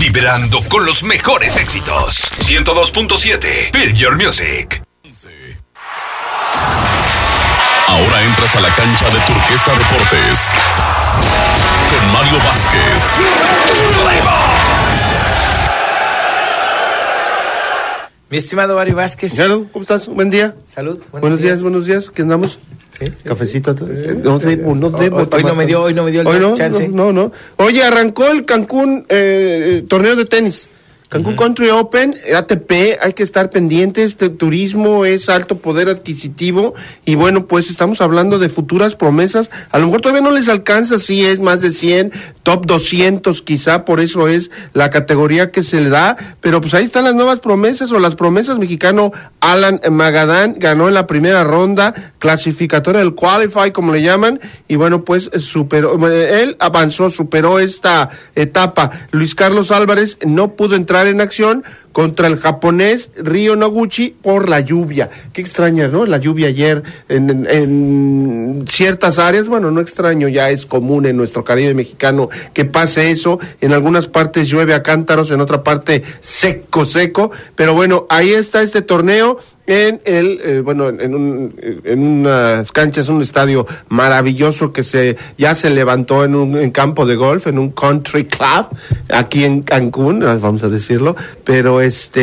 Vibrando con los mejores éxitos. 102.7 Build Your Music. Ahora entras a la cancha de Turquesa Deportes con Mario Vázquez. Mi estimado Mario Vázquez. Claro, ¿cómo estás? Buen día. Salud. Buenos días. ¿Qué andamos? Sí, Cafecito. No debo. Hoy no me dio el chance. No. Oye, arrancó el Cancún torneo de tenis. Cancún Country Open, ATP, hay que estar pendientes, turismo es alto poder adquisitivo y bueno, pues estamos hablando de futuras promesas, a lo mejor todavía no les alcanza, sí es más de 100, top 200 quizá, por eso es la categoría que se le da, pero pues ahí están las nuevas promesas o las promesas. Mexicano Alan Magadán ganó en la primera ronda, clasificatoria del Qualify como le llaman, y bueno, pues él avanzó, superó esta etapa. Luis Carlos Álvarez no pudo entrar en acción contra el japonés Ryo Noguchi por la lluvia. Qué extraña, ¿no? La lluvia ayer en ciertas áreas, bueno, no extraño, ya es común en nuestro Caribe mexicano que pase eso. En algunas partes llueve a cántaros, en otra parte seco, pero bueno, ahí está este torneo en unas canchas, un estadio maravilloso que ya se levantó en campo de golf, en un country club aquí en Cancún, vamos a decirlo, pero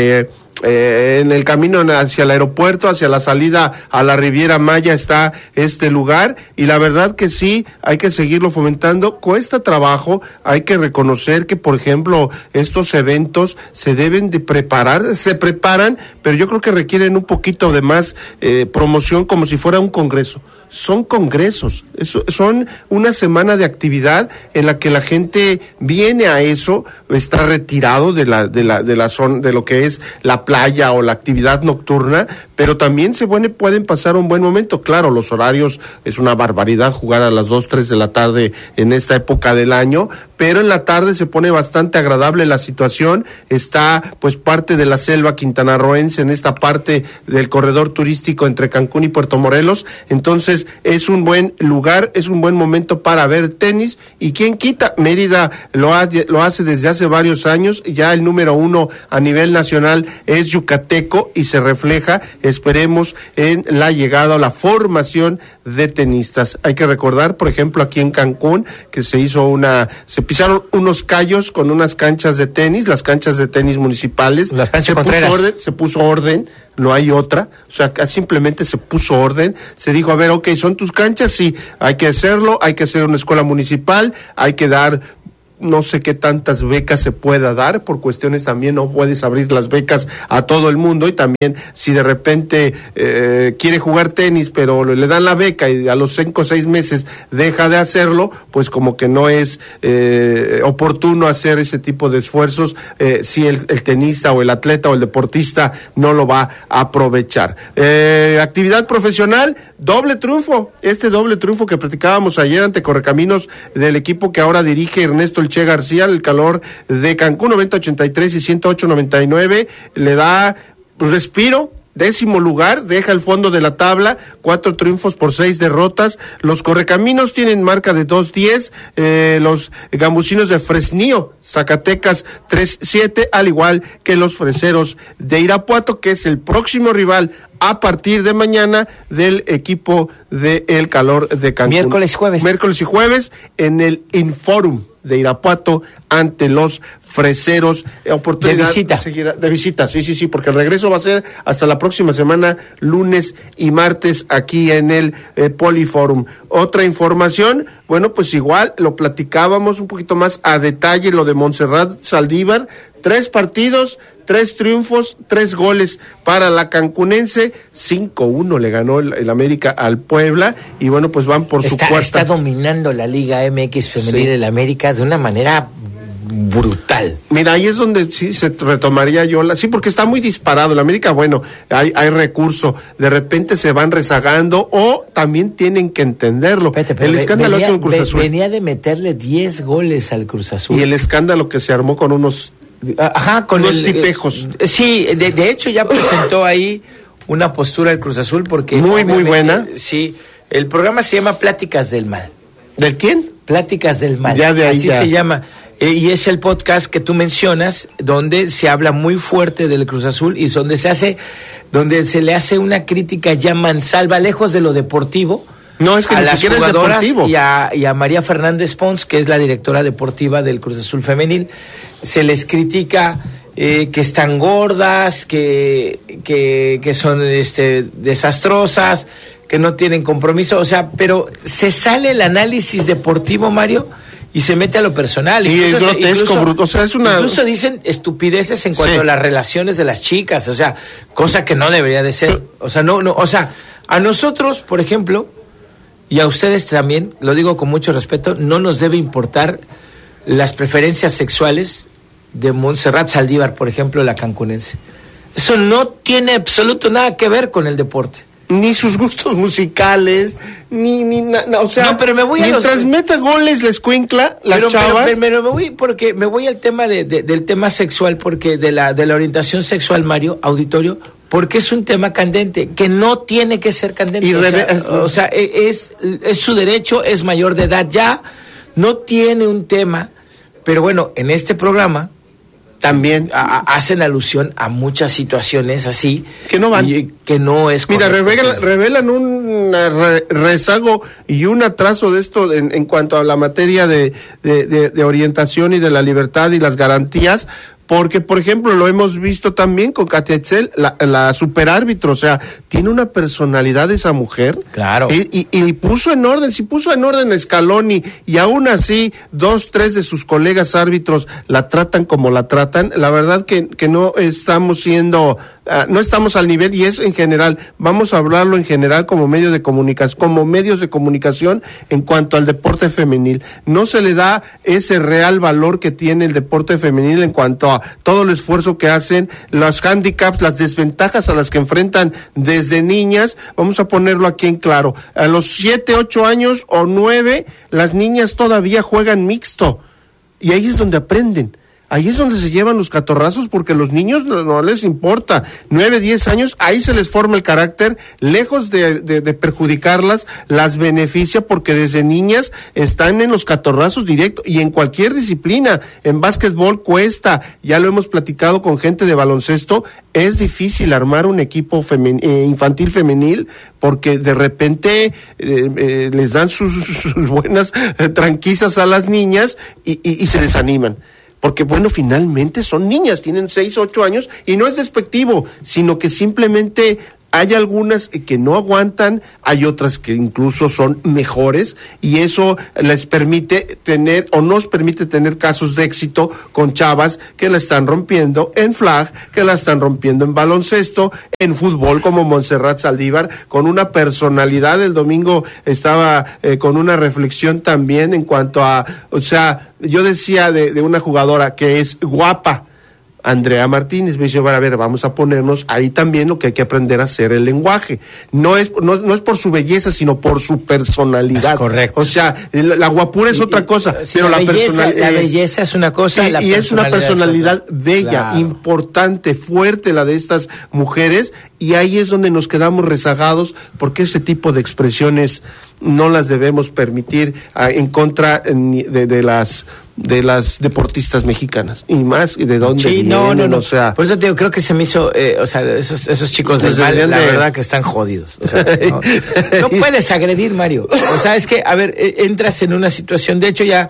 en el camino hacia el aeropuerto, hacia la salida a la Riviera Maya está este lugar, y la verdad que sí, hay que seguirlo fomentando. Cuesta trabajo, hay que reconocer que, por ejemplo, estos eventos se deben de preparar, se preparan, pero yo creo que requieren un poquito de más promoción, como si fuera un congreso. Son congresos, son una semana de actividad en la que la gente viene a eso, está retirado de la zona, de lo que es la playa o la actividad nocturna, pero también pueden pasar un buen momento. Claro, los horarios es una barbaridad jugar a las 2, 3 de la tarde en esta época del año, pero en la tarde se pone bastante agradable la situación. Está pues parte de la selva quintanarroense en esta parte del corredor turístico entre Cancún y Puerto Morelos, entonces es un buen lugar, es un buen momento para ver tenis, y quién quita, Mérida lo hace desde hace varios años, ya el número 1 a nivel nacional es yucateco y se refleja, esperemos, en la llegada o la formación de tenistas. Hay que recordar, por ejemplo, aquí en Cancún, que se pisaron unos callos con unas canchas de tenis, las canchas de tenis municipales, se puso orden, no hay otra, o sea, simplemente se puso orden, se dijo, a ver, ok, son tus canchas, sí, hay que hacerlo, hay que hacer una escuela municipal, hay que dar no sé qué tantas becas se pueda dar, por cuestiones también no puedes abrir las becas a todo el mundo, y también si de repente quiere jugar tenis pero le dan la beca y a los 5 o 6 meses deja de hacerlo, pues como que no es oportuno hacer ese tipo de esfuerzos si el tenista o el atleta o el deportista no lo va a aprovechar. Actividad profesional, doble triunfo que platicábamos ayer ante Correcaminos del equipo que ahora dirige Ernesto Che García, el Calor de Cancún, 90-83 y 108-99, le da respiro. 10º lugar, deja el fondo de la tabla, 4 triunfos por 6 derrotas. Los Correcaminos tienen marca de 2-10, los Gambusinos de Fresnillo, Zacatecas, 3-7, al igual que los Freseros de Irapuato, que es el próximo rival a partir de mañana del equipo de El Calor de Cancún. Miércoles y jueves en el Inforum de Irapuato ante los Freseros. Oportunidad de visita, sí, porque el regreso va a ser hasta la próxima semana, lunes y martes, aquí en el Poliforum. Otra información, bueno, pues igual lo platicábamos un poquito más a detalle, lo de Montserrat Saldívar, 3 partidos, 3 triunfos, 3 goles para la cancunense, 5-1 le ganó el América al Puebla, y bueno, pues van por su cuarta. Está dominando la Liga MX femenil del América de una manera brutal. Mira, ahí es donde sí se retomaría sí, porque está muy disparado el América. Bueno, hay recurso, de repente se van rezagando, o también tienen que entenderlo. El escándalo con Cruz Azul venía de meterle 10 goles al Cruz Azul, y el escándalo que se armó con unos tipejos. Sí, de hecho ya presentó ahí una postura del Cruz Azul, porque muy buena. Sí, el programa se llama Pláticas del Mal. ¿Del quién? Pláticas del Mal. Ya de ahí así ya se llama. y es el podcast que tú mencionas, donde se habla muy fuerte del Cruz Azul y donde se le hace una crítica ya mansalva, lejos de lo deportivo. No, es que a ni las siquiera es jugadoras deportivo. y a María Fernández Pons, que es la directora deportiva del Cruz Azul femenil. Se les critica que están gordas, que son desastrosas, que no tienen compromiso, o sea, pero se sale el análisis deportivo, Mario, y se mete a lo personal. Y es grotesco, bruto, o sea, es una... Incluso dicen estupideces en cuanto Sí. a las relaciones de las chicas, o sea, cosa que no debería de ser. O sea, o sea, a nosotros, por ejemplo, y a ustedes también, lo digo con mucho respeto, no nos debe importar las preferencias sexuales de Montserrat Saldívar, por ejemplo, la cancunense. Eso no tiene absoluto nada que ver con el deporte. Ni sus gustos musicales, ni nada, o sea, No, pero me voy a mientras meta goles la escuincla, las chavas. Pero me voy al tema del tema sexual, porque de la orientación sexual, Mario, auditorio, porque es un tema candente, que no tiene que ser candente. O sea, es su derecho, es mayor de edad ya, no tiene un tema, pero bueno, en este programa también hacen alusión a muchas situaciones así que no van, y que no es mira, correcto. revelan un rezago y un atraso de esto en cuanto a la materia de orientación y de la libertad y las garantías, porque por ejemplo lo hemos visto también con Katia Etzel, la superárbitro, o sea, tiene una personalidad esa mujer, Claro. y puso en orden, si puso en orden Scaloni, y aún así 2, 3 de sus colegas árbitros la tratan como la tratan, la verdad que no estamos siendo, no estamos al nivel, y es en general, vamos a hablarlo en general como medio de comunicación, como medios de comunicación en cuanto al deporte femenil, no se le da ese real valor que tiene el deporte femenil en cuanto a todo el esfuerzo que hacen, los handicaps, las desventajas a las que enfrentan desde niñas. Vamos a ponerlo aquí en claro, a los 7, 8 años o 9, las niñas todavía juegan mixto, y ahí es donde aprenden. Ahí es donde se llevan los catorrazos, porque los niños no les importa. 9, 10 años, ahí se les forma el carácter, lejos de perjudicarlas, las beneficia, porque desde niñas están en los catorrazos directos, y en cualquier disciplina. En básquetbol cuesta, ya lo hemos platicado con gente de baloncesto, es difícil armar un equipo infantil femenil, porque de repente les dan sus buenas tranquillas a las niñas y se desaniman. Porque bueno, finalmente son niñas, tienen 6, 8 años, y no es despectivo, sino que simplemente hay algunas que no aguantan, hay otras que incluso son mejores, y eso les permite tener, o nos permite tener casos de éxito con chavas que la están rompiendo en flag, que la están rompiendo en baloncesto, en fútbol, como Montserrat Saldívar, con una personalidad. El domingo estaba con una reflexión también en cuanto a, o sea, yo decía de una jugadora que es guapa, Andrea Martínez, me dice, a ver, vamos a ponernos ahí también lo que hay que aprender a hacer el lenguaje. No es por su belleza, sino por su personalidad. Es correcto. O sea, la guapura es otra cosa, pero la belleza es una cosa, y es una personalidad bella, claro, importante, fuerte, la de estas mujeres, y ahí es donde nos quedamos rezagados, porque ese tipo de expresiones no las debemos permitir en contra de las deportistas mexicanas, y más, y de dónde vienen, no. O sea, por eso te digo, creo que se me hizo, o sea, esos chicos del mal, la verdad que están jodidos. O sea, no puedes agredir, Mario. O sea, es que, a ver, entras en una situación, de hecho ya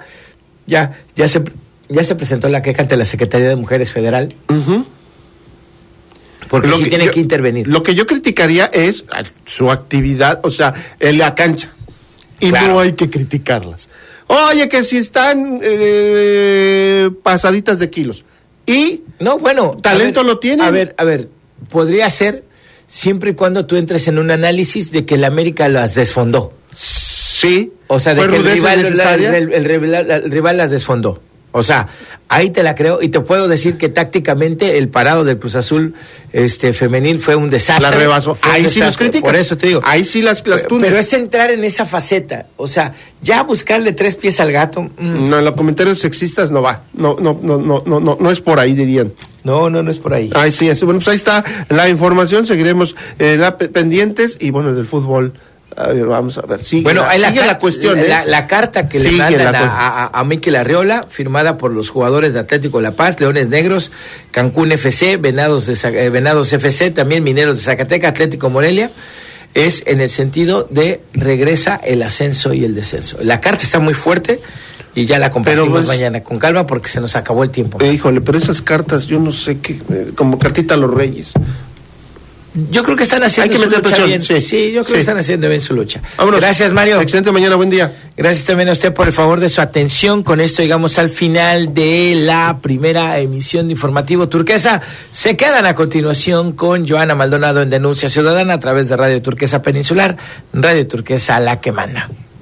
se presentó la queja ante la Secretaría de Mujeres Federal. uh-huh. Porque sí tienen que intervenir. Lo que yo criticaría es su actividad, o sea, en la cancha. Y claro, no hay que criticarlas. Oye, que si están pasaditas de kilos. Y no, bueno, talento lo tienen. A ver, podría ser siempre y cuando tú entres en un análisis de que el América las desfondó. Sí. O sea, de que el rival las desfondó. O sea, ahí te la creo, y te puedo decir que tácticamente el parado del Cruz Azul femenil fue un desastre. La rebasó. Ahí sí los criticas. Por eso te digo. Ahí sí las tundes. Pero es entrar en esa faceta. O sea, ya buscarle 3 pies al gato. No, en los comentarios sexistas no va. No es por ahí, dirían. No es por ahí. Ay, sí, bueno, pues ahí está la información. Seguiremos pendientes, y bueno, del fútbol A ver, vamos a ver. Sigue, bueno, hay la cuestión. La carta que le mandan a Mikel Arriola, firmada por los jugadores de Atlético La Paz, Leones Negros, Cancún FC, Venados FC, también Mineros de Zacatecas, Atlético Morelia, es en el sentido de regresa el ascenso y el descenso. La carta está muy fuerte y ya la compartimos mañana con calma porque se nos acabó el tiempo. Híjole, pero esas cartas yo no sé qué, como cartita a los Reyes. Yo creo que están haciendo su lucha bien. Sí, yo creo que están haciendo bien su lucha. Vámonos. Gracias, Mario. Excelente mañana, buen día. Gracias también a usted por el favor de su atención. Con esto llegamos al final de la primera emisión de Informativo Turquesa. Se quedan a continuación con Joana Maldonado en Denuncia Ciudadana a través de Radio Turquesa Peninsular, Radio Turquesa, la que manda.